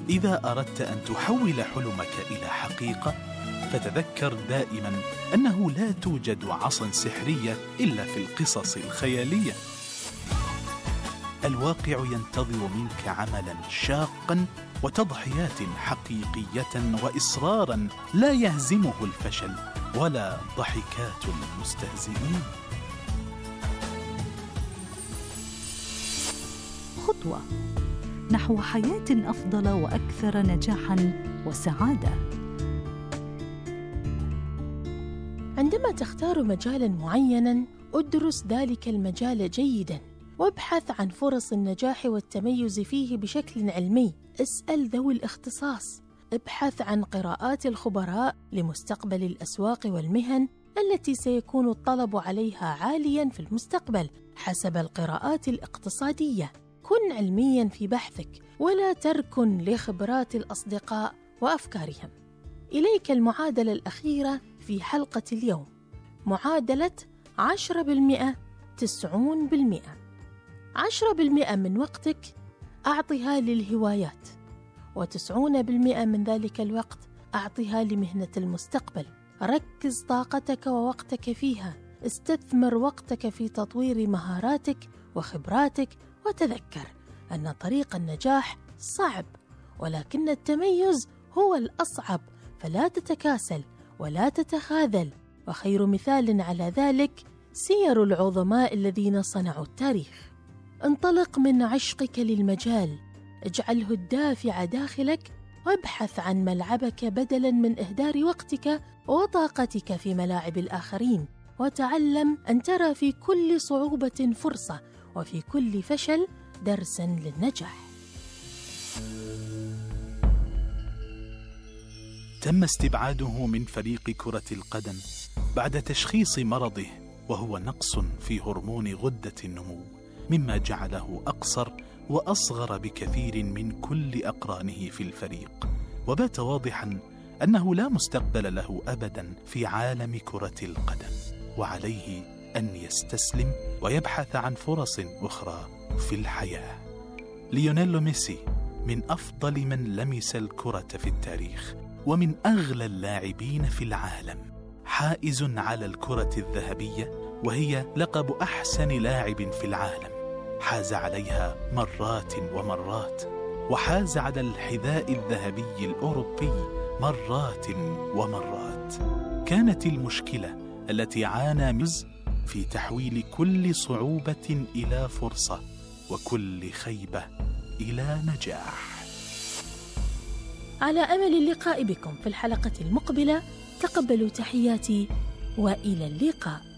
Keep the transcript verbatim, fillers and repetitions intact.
إذا أردت أن تحول حلمك إلى حقيقة فتذكر دائما أنه لا توجد عصا سحرية إلا في القصص الخيالية. الواقع ينتظر منك عملا شاقا وتضحيات حقيقية وإصرارا لا يهزمه الفشل ولا ضحكات المستهزئين. خطوة نحو حياة أفضل وأكثر نجاحاً وسعادة. عندما تختار مجالاً معيناً، ادرس ذلك المجال جيداً، وابحث عن فرص النجاح والتميز فيه بشكل علمي. اسأل ذوي الاختصاص، ابحث عن قراءات الخبراء لمستقبل الأسواق والمهن التي سيكون الطلب عليها عالياً في المستقبل حسب القراءات الاقتصادية. كن علمياً في بحثك ولا تركن لخبرات الأصدقاء وأفكارهم. إليك المعادلة الأخيرة في حلقة اليوم، معادلة عشرة بالمئة تسعون بالمئة. عشرة بالمئة من وقتك أعطها للهوايات، وتسعون بالمئة من ذلك الوقت أعطها لمهنة المستقبل. ركز طاقتك ووقتك فيها، استثمر وقتك في تطوير مهاراتك وخبراتك، وتذكر أن طريق النجاح صعب ولكن التميز هو الأصعب، فلا تتكاسل ولا تتخاذل. وخير مثال على ذلك سير العظماء الذين صنعوا التاريخ. انطلق من عشقك للمجال، اجعله الدافع داخلك، وابحث عن ملعبك بدلاً من إهدار وقتك وطاقتك في ملاعب الآخرين، وتعلم أن ترى في كل صعوبة فرصة وفي كل فشل درساً للنجاح. تم استبعاده من فريق كرة القدم بعد تشخيص مرضه، وهو نقص في هرمون غدة النمو، مما جعله أقصر وأصغر بكثير من كل أقرانه في الفريق. وبات واضحا أنه لا مستقبل له أبدا في عالم كرة القدم، وعليه أن يستسلم ويبحث عن فرص أخرى في الحياة. ليونيل ميسي من أفضل من لمس الكرة في التاريخ، ومن أغلى اللاعبين في العالم، حائز على الكرة الذهبية وهي لقب أحسن لاعب في العالم. حاز عليها مرات ومرات، وحاز على الحذاء الذهبي الأوروبي مرات ومرات. كانت المشكلة التي عانى ميسي في تحويل كل صعوبة إلى فرصة وكل خيبة إلى نجاح. على أمل اللقاء بكم في الحلقة المقبلة. تقبلوا تحياتي وإلى اللقاء.